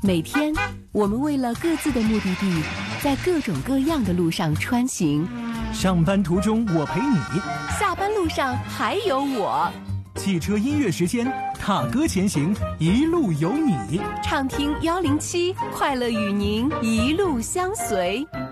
每天，我们为了各自的目的地，在各种各样的路上穿行。 上班途中我陪你， 下班路上还有我。 汽车音乐时间，踏歌前行，一路有你。 畅听107，快乐与您一路相随。